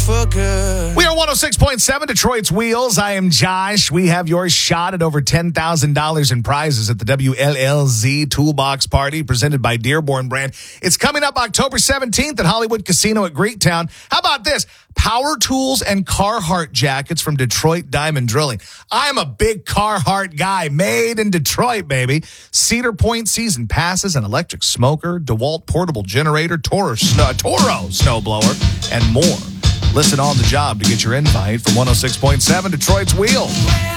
for good. We are 106.7 Detroit's Wheels. I am Josh. We have your shot at over $10,000 in prizes at the WLLZ Toolbox Party presented by Dearborn Brand. It's coming up October 17th at Hollywood Casino at Greektown. How about this? Power tools and Carhartt jackets from Detroit Diamond Drilling. I'm a big Carhartt guy, made in Detroit, baby. Cedar Point season passes, an electric smoker, DeWalt portable generator, Toro snowblower, and more. Listen on the job to get your invite from 106.7 Detroit's Wheel.